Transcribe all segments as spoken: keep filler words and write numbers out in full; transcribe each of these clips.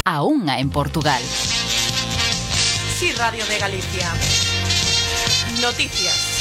a unha en Portugal. Sí, Radio de Galicia. Noticias.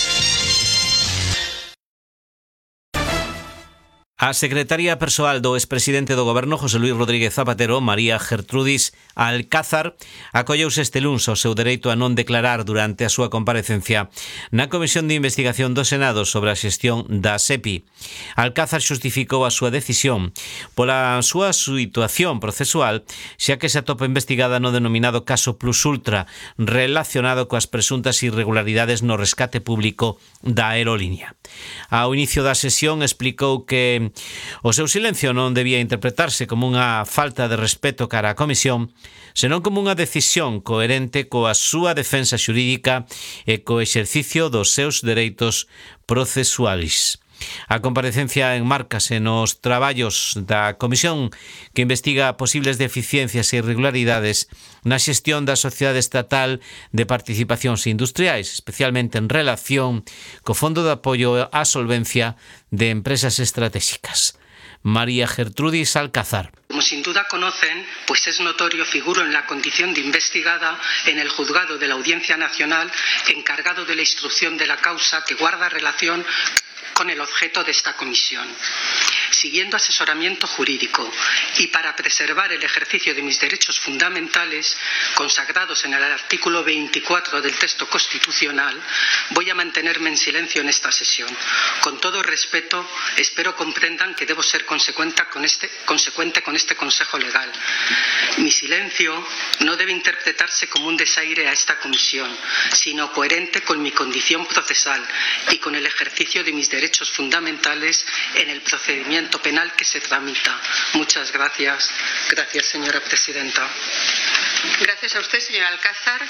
A secretaria persoal do expresidente do Goberno, José Luis Rodríguez Zapatero, María Gertrudis Alcázar, acolleuse este luns ao seu dereito a non declarar durante a súa comparecencia na Comisión de Investigación do Senado sobre a xestión da SEPI. Alcázar xustificou a súa decisión pola súa situación procesual, xa que se atopa investigada no denominado caso Plus Ultra, relacionado coas presuntas irregularidades no rescate público da aerolínea. Ao inicio da sesión explicou que o seu silencio non debía interpretarse como unha falta de respeto cara á comisión, senón como unha decisión coherente coa súa defensa xurídica e co exercicio dos seus dereitos procesuais. A comparecencia enmárcase nos traballos da comisión que investiga posibles deficiencias e irregularidades na xestión da Sociedade Estatal de Participacións Industriais, especialmente en relación co Fondo de Apoio á Solvencia de Empresas Estratégicas. María Gertrudis Alcázar. Como sin duda conocen, pues es notorio, figuro en la condición de investigada en el juzgado de la Audiencia Nacional encargado de la instrucción de la causa que guarda relación con el objeto de esta comisión. Siguiendo asesoramiento jurídico y para preservar el ejercicio de mis derechos fundamentales consagrados en el artículo veinticuatro del texto constitucional, voy a mantenerme en silencio en esta sesión. Con todo respeto, espero comprendan que debo ser consecuente con este, consecuente con este consejo legal. Mi silencio no debe interpretarse como un desaire a esta comisión, sino coherente con mi condición procesal y con el ejercicio de mis derechos fundamentales en el procedimiento penal que se tramita. Muchas gracias. Gracias, señora presidenta. Gracias a usted, señora Alcázar.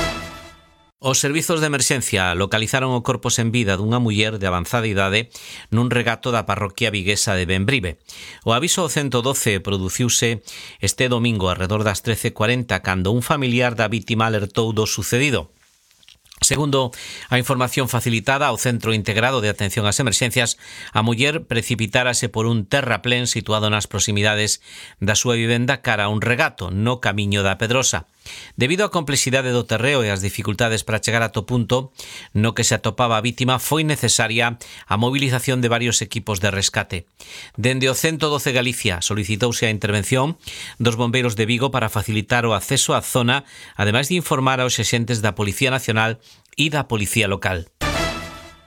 Os servizos de emerxencia localizaron o corpo sen vida dunha muller de avanzada idade nun regato da parroquia viguesa de Bembrive. O aviso ao ciento doce produciuse este domingo arredor das trece cuarenta cando un familiar da vítima alertou do sucedido. Segundo a información facilitada ao Centro Integrado de Atención ás Emerxencias, a muller precipitárase por un terraplén situado nas proximidades da súa vivenda cara a un regato no camiño da Pedrosa. Debido á complexidade do terreo e as dificultades para chegar a to punto no que se atopaba a vítima, foi necesaria a movilización de varios equipos de rescate. Dende o ciento doce Galicia solicitouse a intervención dos bombeiros de Vigo para facilitar o acceso á zona, ademais de informar aos axentes da Policía Nacional e da Policía Local.